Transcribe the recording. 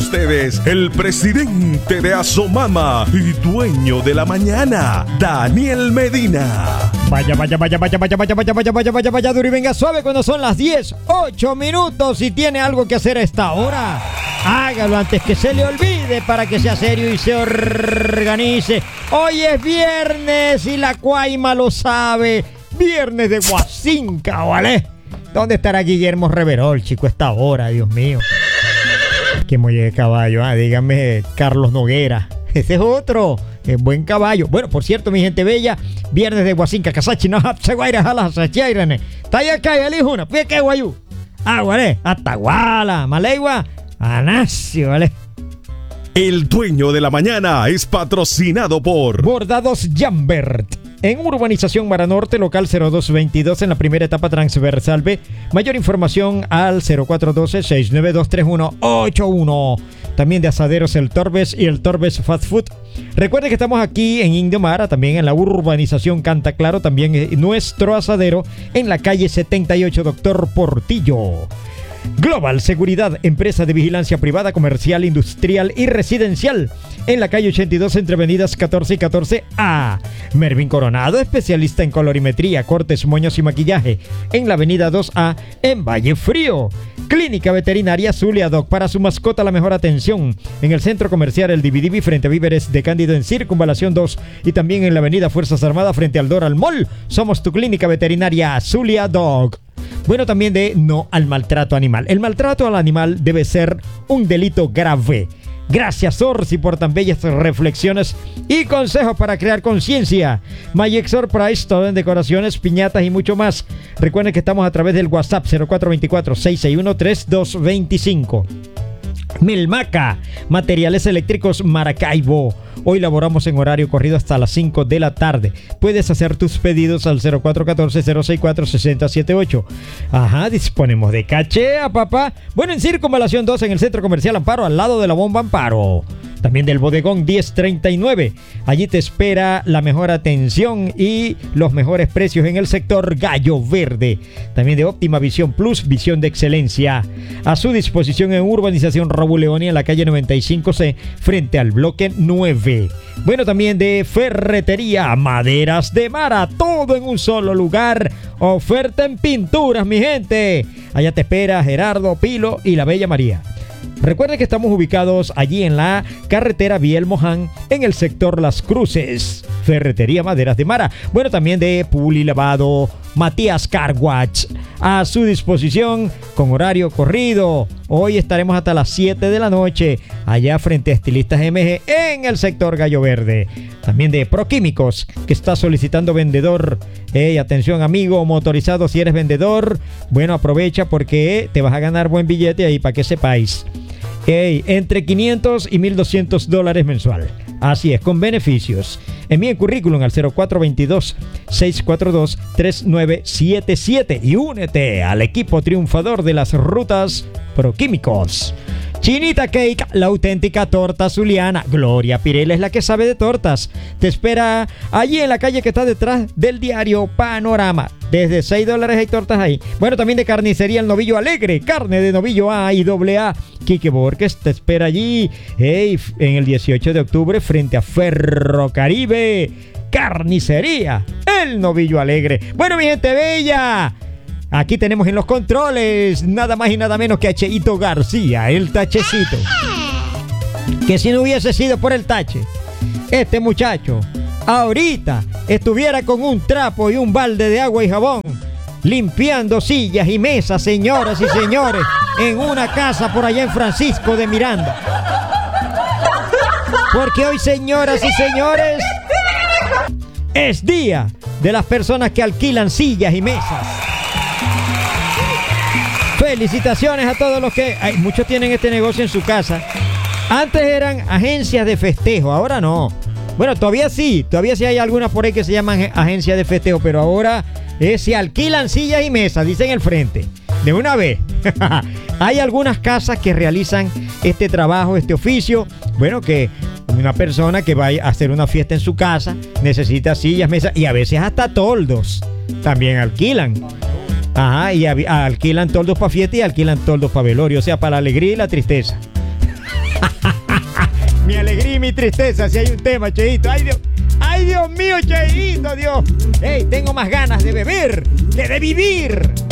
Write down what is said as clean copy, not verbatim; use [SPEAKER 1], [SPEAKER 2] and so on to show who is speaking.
[SPEAKER 1] ustedes el presidente de Asomama y dueño de la mañana, Daniel Medina.
[SPEAKER 2] Vaya, duro y venga suave cuando son las 10:08. Si tiene algo que hacer a esta hora, hágalo antes que se le olvide para que sea serio y se organice. Hoy es viernes y la Cuaima lo sabe. Viernes de Guasinca, ¿vale? ¿Dónde estará Guillermo Reverol, chico, a esta hora? Dios mío. Qué muelle de caballo, dígame Carlos Noguera. Ese es otro. Es buen caballo. Bueno, por cierto, mi gente bella, viernes de Guasinca, Casachi, no, Seguaira, Jala, Sachairane. Taya Kaya, Lijuna, Pieque Guayú. ¿Vale? Ataguala, Malegua, Anasio, ¿vale?
[SPEAKER 1] El dueño de la mañana es patrocinado por
[SPEAKER 2] Bordados Jambert. En Urbanización Mara Norte, local 0222, en la primera etapa transversal B. Mayor información al 0412-692-3181. También de Asaderos El Torbes y El Torbes Fast Food. Recuerde que estamos aquí en Indio Mara, también en la Urbanización Canta Claro, también nuestro asadero en la calle 78, Doctor Portillo. Global Seguridad, empresa de vigilancia privada, comercial, industrial y residencial. En la calle 82, entre avenidas 14 y 14A. Mervin Coronado, especialista en colorimetría, cortes, moños y maquillaje. En la avenida 2A, en Valle Frío. Clínica Veterinaria Zulia Doc, para su mascota la mejor atención. En el centro comercial El Dividivi, frente a Víveres de Cándido en Circunvalación 2. Y también en la avenida Fuerzas Armadas, frente al Doral Mall. Somos tu clínica veterinaria Zulia Dog. Bueno, también de no al maltrato animal. El maltrato al animal debe ser un delito grave. Gracias, Orsi, por tan bellas reflexiones y consejos para crear conciencia. Magic Surprise, todo en decoraciones, piñatas y mucho más. Recuerden que estamos a través del WhatsApp 0424-661-3225. Melmaca, materiales eléctricos Maracaibo. Hoy laboramos en horario corrido hasta las 5 de la tarde. Puedes hacer tus pedidos al 0414-064-6078. Disponemos de cachea, papá. Bueno, en Circunvalación 2, en el Centro Comercial Amparo, al lado de la Bomba Amparo. También del Bodegón 1039. Allí te espera la mejor atención y los mejores precios en el sector Gallo Verde. También de Óptima Visión Plus, visión de excelencia. A su disposición en Urbanización Raúl Leoni, en la calle 95C, frente al bloque 9. Bueno, también de Ferretería Maderas de Mara, todo en un solo lugar. Oferta en pinturas, mi gente. Allá te espera Gerardo Pilo y la Bella María. Recuerden que estamos ubicados allí en la carretera Biel Moján, en el sector Las Cruces. Ferretería Maderas de Mara. Bueno, también de Puli Lavado, Matías Car Wash, a su disposición con horario corrido. Hoy estaremos hasta las 7 de la noche, allá frente a Estilistas MG, en el sector Gallo Verde. También de Proquímicos, que está solicitando vendedor. Atención, amigo motorizado, si eres vendedor, bueno, aprovecha porque te vas a ganar buen billete ahí para que sepáis. Entre $500 y $1,200 mensual. Así es, con beneficios. Envíe currículum al 0422-642-3977 y únete al equipo triunfador de las rutas Proquímicos. Chinita Cake, la auténtica torta zuliana. Gloria Pirela es la que sabe de tortas. Te espera allí en la calle que está detrás del diario Panorama. Desde $6 hay tortas ahí. Bueno, también de Carnicería El Novillo Alegre. Carne de novillo A y AA. Quique Borges te espera allí en el 18 de octubre frente a Ferrocaribe. Carnicería El Novillo Alegre. Bueno, mi gente bella, aquí tenemos en los controles nada más y nada menos que a Cheito García, el tachecito. Que si no hubiese sido por el tache, este muchacho ahorita estuviera con un trapo y un balde de agua y jabón limpiando sillas y mesas, señoras y señores, en una casa por allá en Francisco de Miranda. Porque hoy, señoras y señores, es día de las personas que alquilan sillas y mesas. Felicitaciones a todos los que... muchos tienen este negocio en su casa. Antes eran agencias de festejo, ahora no. Bueno, todavía sí hay algunas por ahí que se llaman agencias de festejo, pero ahora se alquilan sillas y mesas, dicen el frente. De una vez. Hay algunas casas que realizan este trabajo, este oficio. Bueno, que una persona que va a hacer una fiesta en su casa necesita sillas, mesas y a veces hasta toldos. También alquilan. Y alquilan toldos para fiesta y alquilan toldos para velorio, o sea, para la alegría y la tristeza. Mi alegría y mi tristeza, si hay un tema, Cheito. Ay, Dios mío, Cheito, Dios. Hey, tengo más ganas de beber que de vivir.